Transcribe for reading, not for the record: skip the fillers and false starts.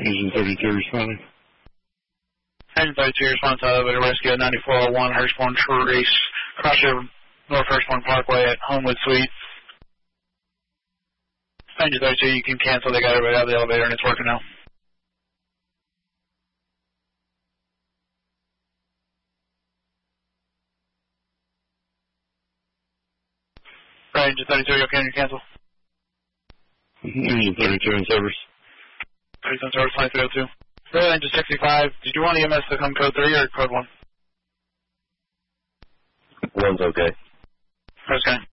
Engine 32 responding. Engine 32 response to elevator rescue at 9401 Hirschborn Trace, Crossriver North Hirschborn Parkway at Homewood Suite. Engine 32, you can cancel. They got everybody out of the elevator and it's working now. Right, Engine 32, you okay on your cancel? Engine 32 in service. 32 in service, 2302. Right, Engine 65, did you want EMS to come code 3 or code 1? 1's okay. Okay.